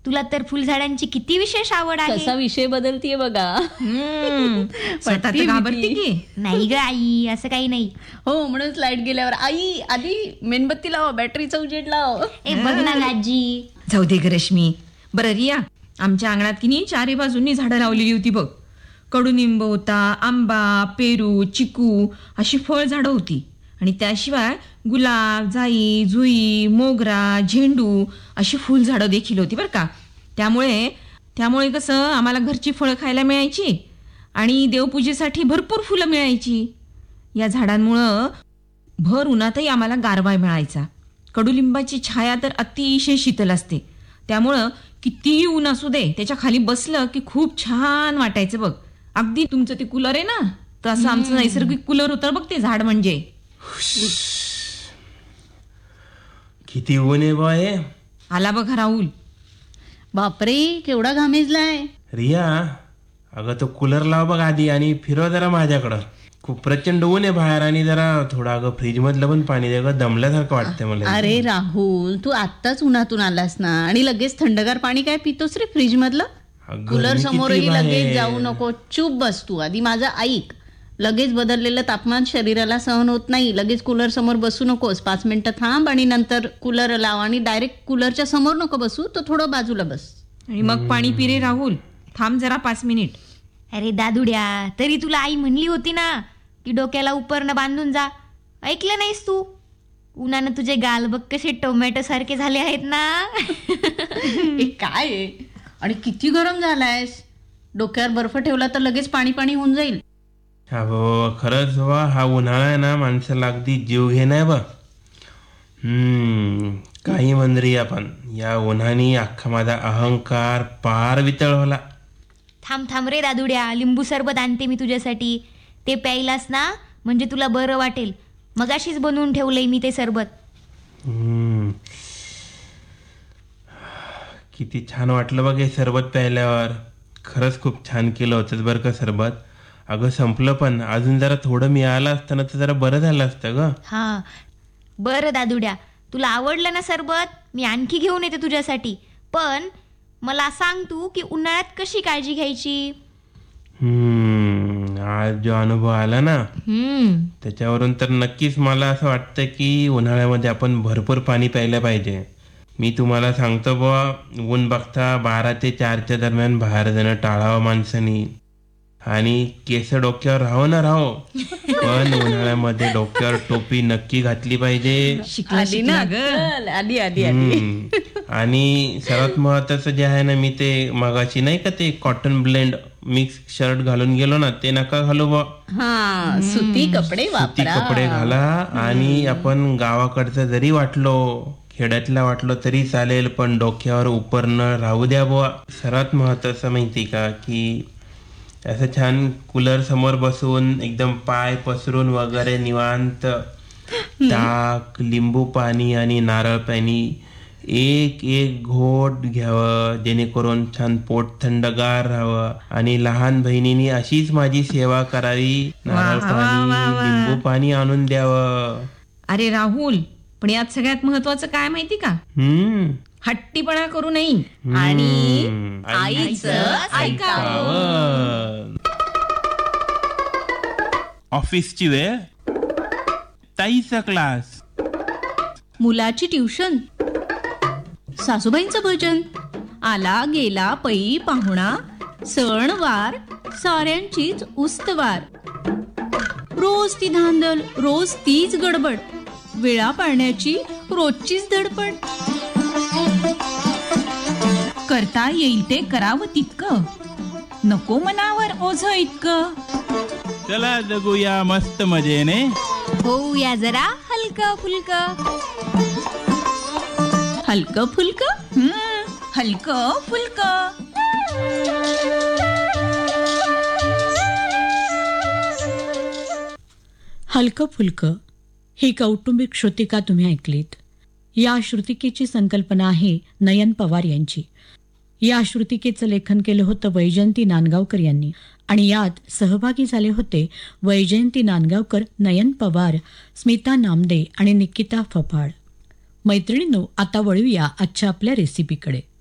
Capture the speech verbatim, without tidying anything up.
तुला तर फुलझाडांची किती विशेष आवड आहे. कसा विषय बदलतीये बघा. स्वतःच घाबरते की नाही ग आई, असं काही नाही. हो, म्हणूनच लाईट गेल्यावर आई आधी मेणबत्ती लाव, बॅटरीचा उजेड लाव. ए बघ ना आजी. जाऊ दे ग रश्मी. बरं रिया, आमच्या अंगणात की नाही चारी बाजूंनी झाडं लावलेली होती बघ. कडुनिंब होता, आंबा, पेरू, चिकू अशी फळ झाडं होती. आणि त्याशिवाय गुलाब, जाई, जुई, मोगरा, झेंडू अशी फुलझाडं देखील होती बरं का. त्यामुळे त्यामुळे कसं आम्हाला घरची फळं खायला मिळायची आणि देवपूजेसाठी भरपूर फुलं मिळायची. या झाडांमुळं भर उन्हातही आम्हाला गारवा मिळायचा. कडुलिंबाची छाया तर अतिशय शीतल असते. त्यामुळं कितीही ऊन असू दे, त्याच्या खाली बसलं की खूप छान वाटायचं बघ. अगदी तुमचं ते कूलर आहे ना, तसं आमचं नैसर्गिक कूलर होतं बघ ते झाड म्हणजे. किती ऊन आहे बा हे. आला बघा राहुल. बापरे, केवढा घामेजलाय. रिया, अगं तो कूलर लाव बघ आधी आणि फिरव जरा माझ्याकडं. खूप प्रचंड ऊन आहे बाहेर आणि जरा थोडं अगं फ्रीज मधलं पण पाणी दे गं, दमल्यासारखं वाटतंय मला. अरे राहुल, तू आत्ताच उन्हातून आलास ना आणि लगेच थंडगार पाणी काय पितोस रे फ्रीज मधलं. अगं, कूलर मी समोरही किती बाहेर. लगेच जाऊ नको, चूप बस तू. आधी माझं ऐक. लगेच बदललेलं तापमान शरीराला सहन होत नाही. लगेच कूलर समोर बसू नकोस. पाच मिनिटं थांब आणि नंतर कूलर लाव. आणि डायरेक्ट कूलरच्या समोर नको बसू, तो थोडं बाजूला बस. आणि मग पाणी पिरे राहुल. थांब जरा पाच मिनिट. अरे दादुड्या, तरी तुला आई म्हणली होती ना की डोक्याला उपरनं बांधून जा. ऐकलं नाहीस तू. उन्हानं तुझे गाल बघ कसे टोमॅटो सारखे झाले आहेत ना. हे काय आहे? आणि किती गरम झालायस. डोक्यावर बर्फ ठेवला तर लगेच पाणी पाणी होऊन जाईल. हा बाबा, खरंच बाबा, हा उन्हाळा आहे ना माणसाला अगदी जीव घेणार बा. हम्म काही म्हणरी आपण या उन्हाने अख्खा माझा अहंकार पार वितळवला. थांब थांब रे दादुड्या, लिंबू सरबत आणते मी तुझ्यासाठी. ते प्यायलास ना म्हणजे तुला बरं वाटेल. मगाशीच बनवून ठेवलंय मी ते सरबत. हम्म किती छान वाटलं बघ हे सरबत प्यायल्यावर. खरंच खूप छान केलं होतं बरं का सरबत. अगं संपलं पण अजून जरा थोडं मिळालं असतं ना तर जरा बरं झालं असतं ग. हां बरं दादुड्या, तुला आवडलं ना सरबत, मी आणखी घेऊन येते तुझ्यासाठी. पण मला सांग तू की उन्हाळ्यात कशी काळजी घ्यायची. हम्म आज जो अनुभव आला ना हम्म त्याच्यावरून तर नक्कीच मला असं वाटतं की उन्हाळ्यामध्ये आपण भरपूर पाणी प्यायला पाहिजे. मी तुम्हाला सांगतो बुवा, ऊन बघता बारा ते चारच्या दरम्यान बाहेर जाणं टाळावं माणसानी. आणि केस डोक्यावर राहो ना राहो, पण उन्हाळ्यामध्ये डोक्यावर टोपी नक्की घातली पाहिजे. आली ना चल, आली आली आली. हम्म. आणि सर्वात महत्वाचं जे आहे ना, मी ते मगाशी नाही का ते कॉटन ब्लेंड मिक्स शर्ट घालून गेलो ना, ते नका घालू बा. हा, सुती कपडे सुती वापरा. कपडे घाला. आणि आपण गावाकडचं जरी वाटलो, खेड्यातला वाटलो तरी चालेल, पण डोक्यावर उपरणं राहू द्या बुवा. सर्वात महत्वाचं माहिती का की असं छान कूलर समोर बसून एकदम पाय पसरून वगैरे निवांत ताक, लिंबू पाणी आणि नारळ पाणी एक एक घोट घ्यावं, जेणेकरून छान पोट थंडगार राहावं. आणि लहान बहिणीनी अशीच माझी सेवा करावी, नारळ पाणी लिंबू पाणी आणून द्यावं. अरे राहुल, पण यात सगळ्यात महत्वाचं काय माहिती का, हम्म हट्टीपणा करू नये आणि हम्म. आईचं ऐकावं. ऑफिसची वेळ, ताईचा क्लास, मुलाची ट्युशन, सासूबाईंचं भजन, आला गेला पै पाहुणा, सणवार साऱ्यांचीच उस्तवार. रोज ती धांदल, रोज तीच गडबड, वेळा पाळण्याची रोजचीच धडपड. करता येईल ते करावं तितकं, नको मनावर ओझ इतकं. चला जगूया मस्त मजेने, होऊया जरा हलकं फुलकं. हलकं फुलकं, हलकं फुलकं. हलकं फुलकं ही कौटुंबिक श्रुतिका तुम्ही ऐकलीत. या श्रुतिकेची संकल्पना आहे नयन पवार यांची. या श्रुतिकेचं लेखन केलं होतं वैजयंती नांदगावकर यांनी आणि यात सहभागी झाले होते वैजयंती नांदगावकर, नयन पवार, स्मिता नामदे आणि निकिता फफाड. मैत्रिणींनो, आता वळूया आजच्या आपल्या रेसिपीकडे.